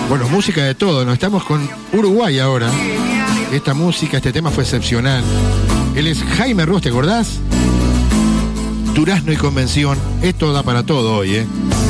Bueno, música de todo, ¿no? Estamos con Uruguay ahora. Esta música, este tema fue excepcional. Él es Jaime Ross, ¿te acordás? Durazno y Convención. Esto da para todo hoy, ¿eh?